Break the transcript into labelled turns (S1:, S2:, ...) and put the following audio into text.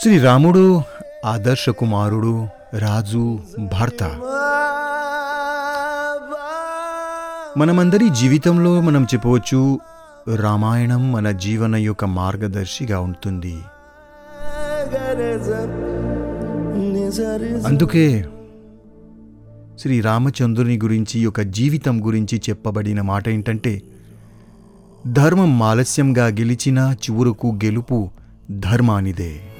S1: శ్రీరాముడు ఆదర్శ కుమారుడు, రాజు, భర్త. మనమందరి జీవితంలో మనం చెప్పవచ్చు, రామాయణం మన జీవన యొక్క మార్గదర్శిగా ఉంటుంది. అందుకే శ్రీరామచంద్రుని గురించి, యొక్క జీవితం గురించి చెప్పబడిన మాట ఏంటంటే, ధర్మం ఆలస్యంగా గెలిచినా చివరకు గెలుపు ధర్మానిదే.